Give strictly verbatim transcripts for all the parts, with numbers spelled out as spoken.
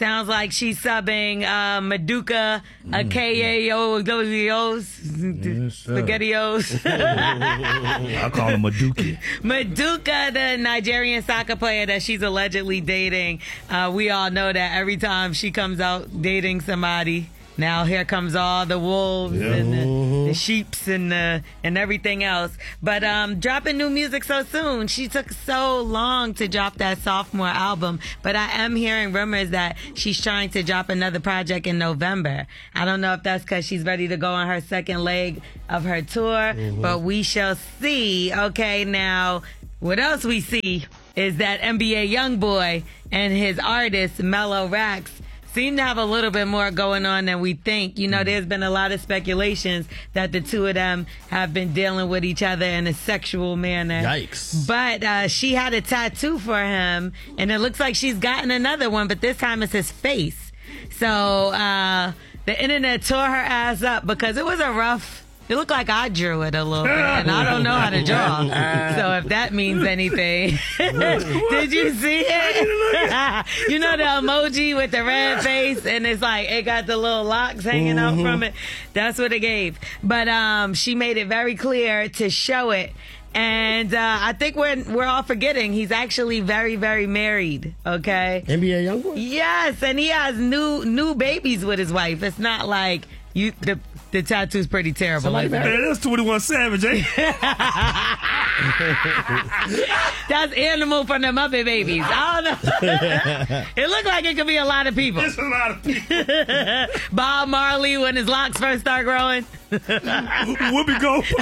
Sounds like she's subbing uh, Maduka, a K A O, Os, SpaghettiOs. I call him Maduka. Maduka, the Nigerian soccer player that she's allegedly dating. Uh, we all know that every time she comes out dating somebody, now here comes all the wolves yeah. and the, the sheeps and the, and everything else. But um, dropping new music so soon. She took so long to drop that sophomore album. But I am hearing rumors that she's trying to drop another project in November. I don't know if that's because she's ready to go on her second leg of her tour. Mm-hmm. But we shall see. Okay, now, what else we see is that N B A YoungBoy and his artist, Mellow Rax, seem to have a little bit more going on than we think. You know, there's been a lot of speculations that the two of them have been dealing with each other in a sexual manner. Yikes. But uh, she had a tattoo for him, and it looks like she's gotten another one, but this time it's his face. So uh, the internet tore her ass up because it was a rough... It looked like I drew it a little bit, and I don't know how to draw. So if that means anything. Did you see it? You know the emoji with the red face, and it's like it got the little locks hanging out mm-hmm. from it? That's what it gave. But um, she made it very clear to show it. And uh, I think we're we're all forgetting he's actually very, very married, okay? N B A YoungBoy? Yes, and he has new new babies with his wife. It's not like you the the tattoo's pretty terrible. Like that. Man, that's twenty-one Savage, eh? That's Animal from the Muppet Babies. I don't know. It looked like it could be a lot of people. It's a lot of people. Bob Marley when his locks first start growing. Whoopi Goldberg.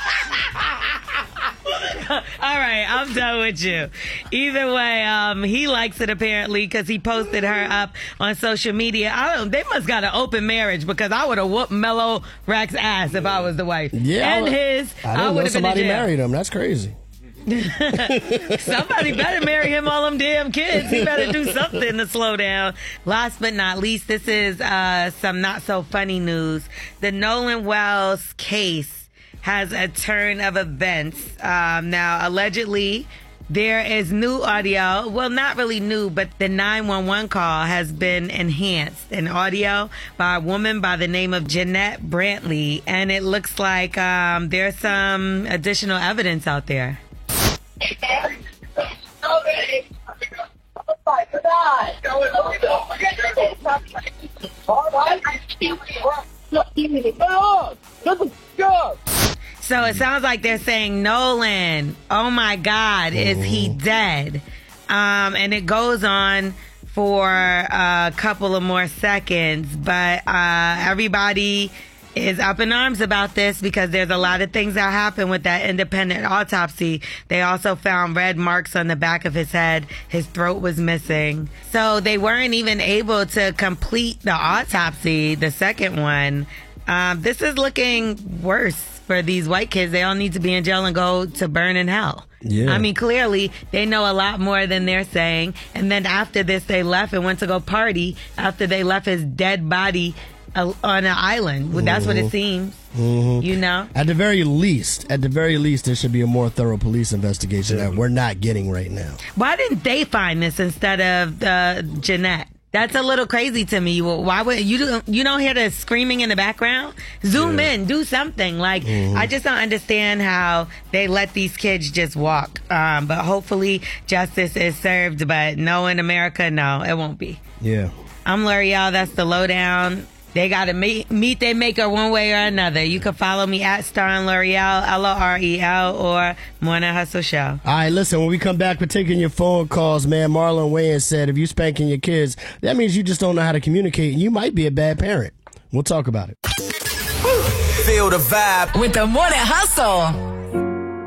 All right, I'm done with you. Either way, um, he likes it apparently because he posted her up on social media. I don't. They must got an open marriage because I would have whooped Mellow Rax's ass if I was the wife. Yeah, and I, his. I, I would have been in jail. Somebody married him. That's crazy. Somebody better marry him, all them damn kids. He better do something to slow down. Last but not least, this is uh, some not so funny news. The Nolan Wells case has a turn of events. Um, now, allegedly, there is new audio. Well, not really new, but the nine one one call has been enhanced in audio by a woman by the name of Jeanette Brantley. And it looks like um, there's some additional evidence out there. So it sounds like they're saying, Nolan, oh my God, is he dead? Um, and it goes on for a couple of more seconds, but uh, everybody is up in arms about this because there's a lot of things that happen with that independent autopsy. They also found red marks on the back of his head. His throat was missing. So they weren't even able to complete the autopsy, the second one. Um, this is looking worse for these white kids. They all need to be in jail and go to burn in hell. Yeah. I mean, clearly, they know a lot more than they're saying. And then after this, they left and went to go party after they left his dead body on an island. Well, that's mm-hmm. what it seems. Mm-hmm. You know? At the very least, at the very least, there should be a more thorough police investigation yeah. that we're not getting right now. Why didn't they find this instead of uh, Jeanette? That's a little crazy to me. Why would you don't you don't hear the screaming in the background? Zoom yeah. in, do something. Like mm-hmm. I just don't understand how they let these kids just walk. Um, but hopefully justice is served. But no, in America, no, it won't be. Yeah. I'm L'Oreal. That's the lowdown. They got to meet, meet their maker one way or another. You can follow me at Starring L'Oreal, L O R E L, or Morning Hustle Show. All right, listen, when we come back, we're taking your phone calls, man. Marlon Wayans said if you spanking your kids, that means you just don't know how to communicate, and you might be a bad parent. We'll talk about it. Feel the vibe with the Morning Hustle.